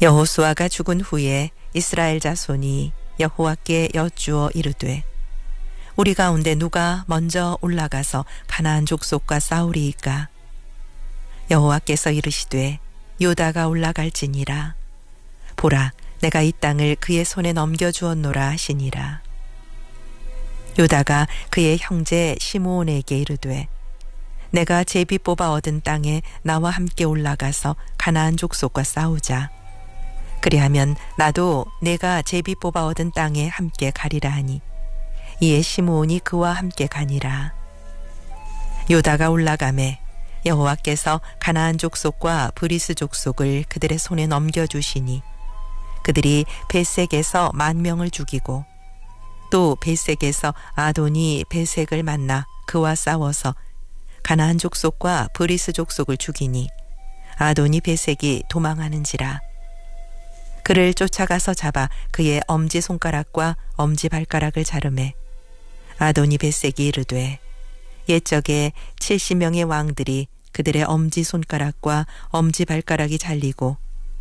여호수아가 죽은 후에 이스라엘 자손이 여호와께 여쭈어 이르되 우리 가운데 누가 먼저 올라가서 가나안 족속과 싸우리이까? 여호와께서 이르시되 유다가 올라갈지니라. 보라, 내가 이 땅을 그의 손에 넘겨주었노라 하시니라. 유다가 그의 형제 시므온에게 이르되 내가 제비 뽑아 얻은 땅에 나와 함께 올라가서 가나안 족속과 싸우자. 그리하면 나도 내가 제비 뽑아 얻은 땅에 함께 가리라 하니 이에 시므온이 그와 함께 가니라. 유다가 올라가매 여호와께서 가나안 족속과 브리스 족속을 그들의 손에 넘겨주시니 그들이 벳색에서 10,000명을 죽이고 또 벳색에서 아도니 벳색을 만나 그와 싸워서 가나안 족속과 브리스 족속을 죽이니 아도니 벳색이 도망하는지라. 그를 쫓아가서 잡아 그의 엄지손가락과 엄지발가락을 자르매 아도니 벳색이 이르되 옛적에 70명의 왕들이 그들의 엄지손가락과 엄지발가락이 잘리고